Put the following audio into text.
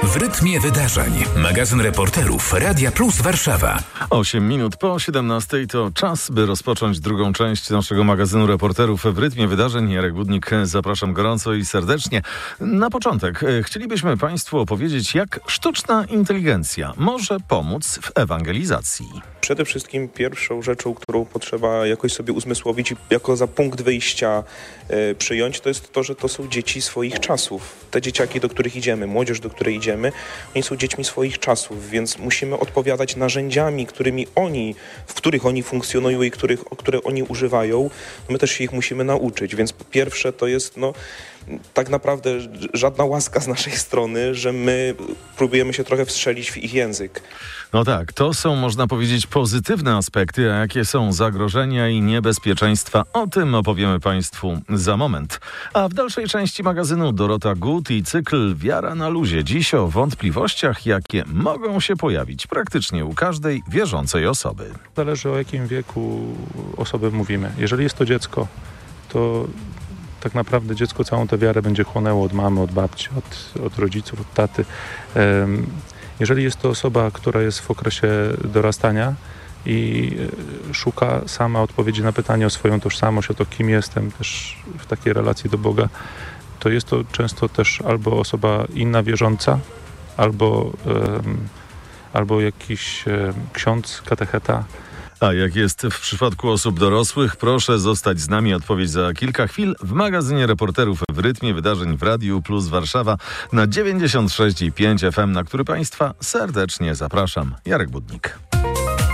W rytmie wydarzeń. Magazyn reporterów Radia Plus Warszawa. 8 minut po 17 to czas, by rozpocząć drugą część naszego magazynu reporterów w rytmie wydarzeń. Jarek Budnik, zapraszam gorąco i serdecznie. Na początek chcielibyśmy Państwu opowiedzieć, jak sztuczna inteligencja może pomóc w ewangelizacji. Przede wszystkim pierwszą rzeczą, którą potrzeba jakoś sobie uzmysłowić i jako za punkt wyjścia przyjąć, to jest to, że to są dzieci swoich czasów. Te dzieciaki, do których idziemy, młodzież, do której idziemy, oni są dziećmi swoich czasów, więc musimy odpowiadać narzędziami, w których oni funkcjonują i które oni używają. My też się ich musimy nauczyć, więc po pierwsze to jest tak naprawdę żadna łaska z naszej strony, że my próbujemy się trochę wstrzelić w ich język. No tak, to są, można powiedzieć, pozytywne aspekty, a jakie są zagrożenia i niebezpieczeństwa, o tym opowiemy Państwu za moment. A w dalszej części magazynu Dorota Gut i cykl Wiara na luzie. Dziś o wątpliwościach, jakie mogą się pojawić praktycznie u każdej wierzącej osoby. Zależy, o jakim wieku osoby mówimy. Jeżeli jest to dziecko, to tak naprawdę dziecko całą tę wiarę będzie chłonęło od mamy, od babci, od rodziców, od taty. Jeżeli jest to osoba, która jest w okresie dorastania i szuka sama odpowiedzi na pytanie o swoją tożsamość, o to, kim jestem, też w takiej relacji do Boga, to jest to często też albo osoba inna wierząca, albo jakiś ksiądz, katecheta. A jak jest w przypadku osób dorosłych, proszę zostać z nami. Odpowiedź za kilka chwil w magazynie reporterów w rytmie wydarzeń w Radiu Plus Warszawa na 96,5 FM, na który Państwa serdecznie zapraszam. Jarek Budnik.